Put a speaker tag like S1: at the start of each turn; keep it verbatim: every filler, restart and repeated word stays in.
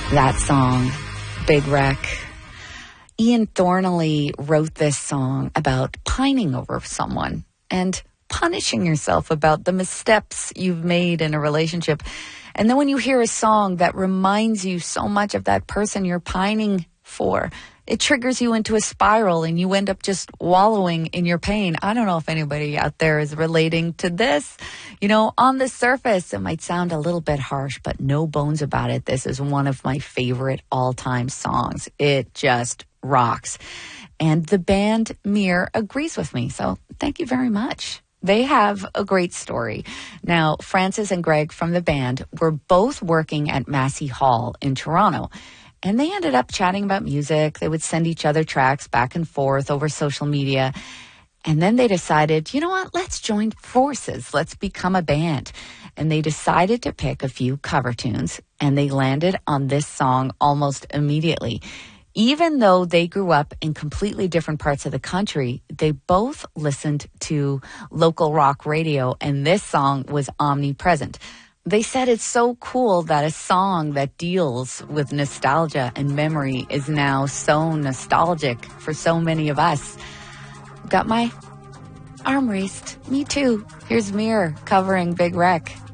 S1: That song, Big Wreck. Ian Thornley wrote this song about pining over someone and punishing yourself about the missteps you've made in a relationship. And then when you hear a song that reminds you so much of that person you're pining for, it triggers you into a spiral and you end up just wallowing in your pain. I don't know if anybody out there is relating to this. You know, on the surface, it might sound a little bit harsh, but no bones about it. This is one of my favorite all-time songs. It just rocks. And the band Mir agrees with me. So thank you very much. They have a great story. Now, Francis and Greg from the band were both working at Massey Hall in Toronto. And they ended up chatting about music. They would send each other tracks back and forth over social media. And then they decided, you know what, let's join forces. Let's become a band. And they decided to pick a few cover tunes. And they landed on this song almost immediately. Even though they grew up in completely different parts of the country, they both listened to local rock radio. And this song was omnipresent. They said it's so cool that a song that deals with nostalgia and memory is now so nostalgic for so many of us. Got my arm raised. Me too. Here's Mir covering Big Wreck.